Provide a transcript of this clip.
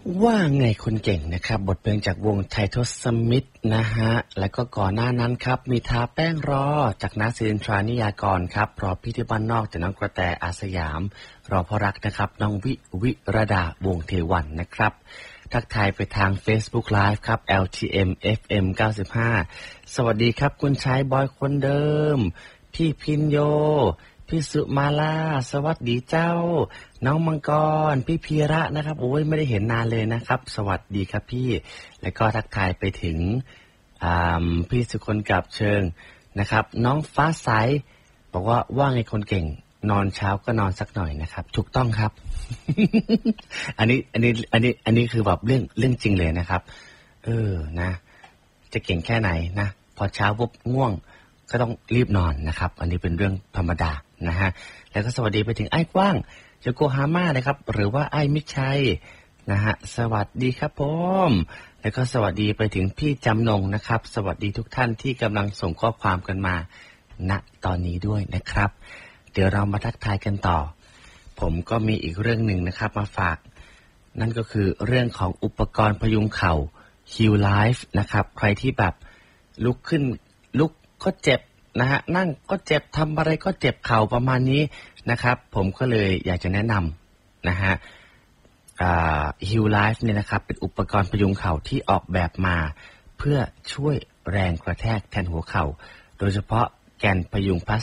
ว่าไงคนเก่งนะครับบทเพลงจากวงไททอสมิธนะฮะแล้วก็ก่อนหน้านั้นครับมีทาแป้งรอจากนักศิลปนิยากรครับรอพี่ที่บ้านนอกจากน้องกระแตอาสยามรอพอรักนะครับน้องวิรดาวงเทวันนะครับทักทายไปทาง Facebook Live ครับ LTM FM 95สวัสดีครับคุณชายบอยคนเดิมพี่พินโยพี่สุมาลาสวัสดีเจ้าน้องมังกรพี่พีระนะครับโอ้ยไม่ได้เห็นนานเลยนะครับสวัสดีครับพี่แล้วก็ทักทายไปถึงพี่สุคนกับเชิงนะครับน้องฟ้าใสบอกว่าไงคนเก่งนอนเช้าก็นอนสักหน่อยนะครับถูกต้องครับ อันนี้คือแบบเรื่องจริงเลยนะครับนะจะเก่งแค่ไหนนะพอเช้าปุ๊บง่วงก็ต้องรีบนอนนะครับอันนี้เป็นเรื่องธรรมดานะฮะแล้วก็สวัสดีไปถึงไอ้กว้างโยโกฮาม่านะครับหรือว่าไอ้มิชัยนะฮะสวัสดีครับผมแล้วก็สวัสดีไปถึงพี่จำนงนะครับสวัสดีทุกท่านที่กำลังส่งข้อความกันมาณตอนนี้ด้วยนะครับเดี๋ยวเรามาทักทายกันต่อผมก็มีอีกเรื่องหนึ่งนะครับมาฝากนั่นก็คือเรื่องของอุปกรณ์พยุงเข่า Heal Life นะครับใครที่แบบลุกก็เจ็บนะฮะนั่งก็เจ็บทำอะไรก็เจ็บเข่าประมาณนี้นะครับผมก็เลยอยากจะแนะนำนะฮะHeal Life เนี่ยนะครับเป็นอุปกรณ์พยุงเข่าที่ออกแบบมาเพื่อช่วยแรงกระแทกแทนหัวเข่าโดยเฉพาะแกนพยุงพลาส